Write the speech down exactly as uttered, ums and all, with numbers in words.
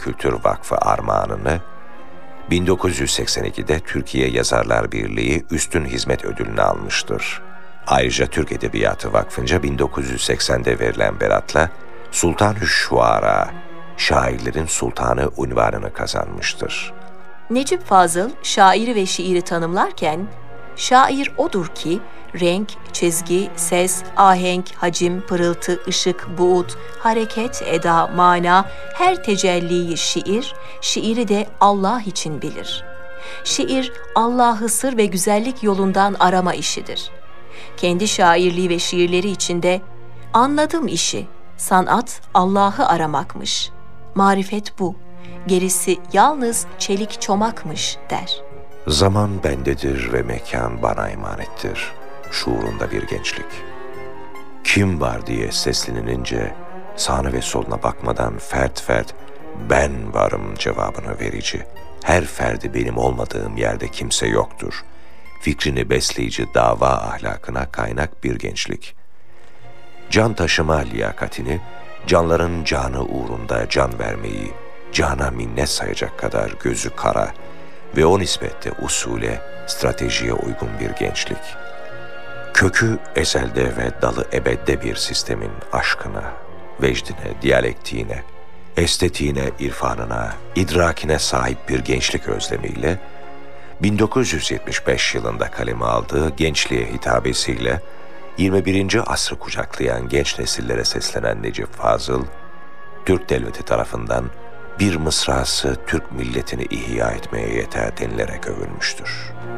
Kültür Vakfı armağanını bin dokuz yüz seksen ikide Türkiye Yazarlar Birliği Üstün Hizmet Ödülünü almıştır. Ayrıca Türk Edebiyatı Vakfı'nca bin dokuz yüz seksende verilen beratla Sultan-ı Şuara, şairlerin sultanı unvanını kazanmıştır. Necip Fazıl, şairi ve şiiri tanımlarken, şair odur ki, renk, çizgi, ses, ahenk, hacim, pırıltı, ışık, buğut, hareket, eda, mana, her tecelliyi şiir, şiiri de Allah için bilir. Şiir, Allah'ı sır ve güzellik yolundan arama işidir. Kendi şairliği ve şiirleri içinde, anladım işi, sanat Allah'ı aramakmış, marifet bu, gerisi yalnız çelik çomakmış der. Zaman bendedir ve mekan bana emanettir. Şuurunda bir gençlik. Kim var diye seslenilince sağına ve soluna bakmadan fert fert ben varım cevabını verici. Her ferdi benim olmadığım yerde kimse yoktur. Fikrini besleyici dava ahlakına kaynak bir gençlik. Can taşıma liyakatini, canların canı uğrunda can vermeyi, cana minnet sayacak kadar gözü kara ve o nispette usule, stratejiye uygun bir gençlik. Kökü ezelde ve dalı ebedde bir sistemin aşkına, vecdine, diyalektiğine, estetiğine, irfanına, idrakine sahip bir gençlik özlemiyle, bin dokuz yüz yetmiş beş yılında kaleme aldığı Gençliğe hitabesiyle, yirmi birinci asrı kucaklayan genç nesillere seslenen Necip Fazıl, Türk devleti tarafından bir mısrası Türk milletini ihya etmeye yeter denilerek övülmüştür.